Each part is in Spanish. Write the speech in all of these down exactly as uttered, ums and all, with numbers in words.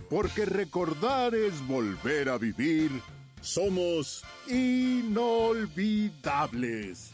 porque recordar es volver a vivir. Somos inolvidables.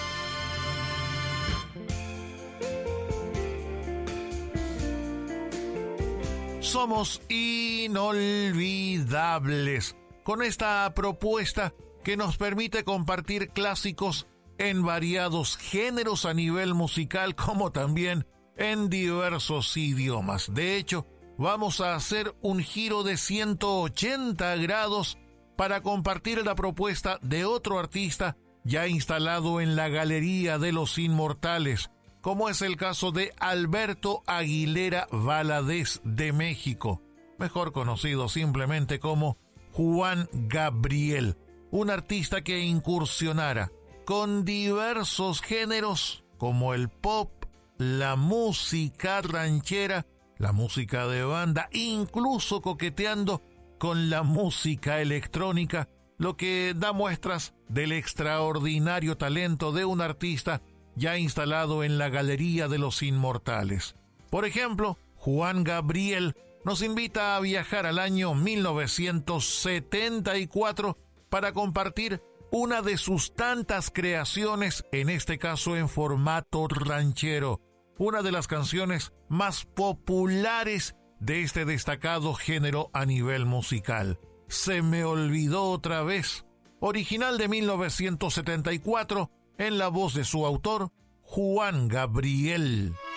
Somos inolvidables, con esta propuesta que nos permite compartir clásicos en variados géneros a nivel musical, como también en diversos idiomas. De hecho, vamos a hacer un giro de ciento ochenta grados para compartir la propuesta de otro artista ya instalado en la Galería de los Inmortales, como es el caso de Alberto Aguilera Valadez de México, mejor conocido simplemente como Juan Gabriel, un artista que incursionara con diversos géneros como el pop, la música ranchera, la música de banda, incluso coqueteando con la música electrónica, lo que da muestras del extraordinario talento de un artista ya instalado en la Galería de los Inmortales. Por ejemplo, Juan Gabriel nos invita a viajar al año mil novecientos setenta y cuatro para compartir una de sus tantas creaciones, en este caso en formato ranchero, una de las canciones más populares de este destacado género a nivel musical. Se me olvidó otra vez, original de mil novecientos setenta y cuatro, en la voz de su autor, Juan Gabriel.